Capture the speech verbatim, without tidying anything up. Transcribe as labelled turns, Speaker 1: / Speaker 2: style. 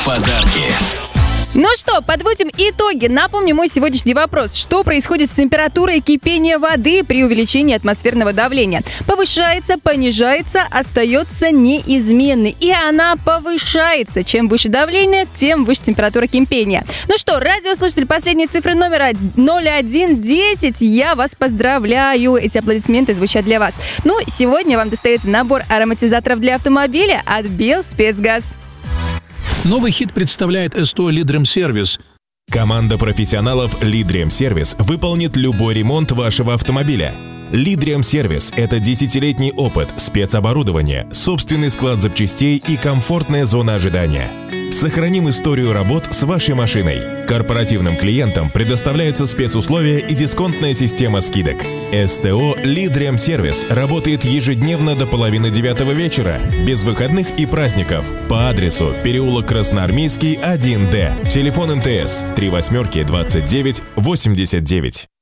Speaker 1: Подарки.
Speaker 2: Ну что, подводим итоги. Напомню мой сегодняшний вопрос. Что происходит с температурой кипения воды при увеличении атмосферного давления? Повышается, понижается, остается неизменной. И она повышается. Чем выше давление, тем выше температура кипения. Ну что, радиослушатель последней цифры номера ноль один десять. Я вас поздравляю. Эти аплодисменты звучат для вас. Ну, сегодня вам достается набор ароматизаторов для автомобиля от Белспецгаз.
Speaker 3: Новый хит представляет СТО «Лидремсервис».
Speaker 4: Команда профессионалов «Лидремсервис» выполнит любой ремонт вашего автомобиля. «Лидремсервис» — это десятилетний опыт, спецоборудование, собственный склад запчастей и комфортная зона ожидания. Сохраним историю работ с вашей машиной. Корпоративным клиентам предоставляются спецусловия и дисконтная система скидок. СТО «Лидремсервис» работает ежедневно до половины девятого вечера, без выходных и праздников, по адресу переулок Красноармейский, один Д. Телефон МТС три восьмерки двадцать девять восемьдесят девять.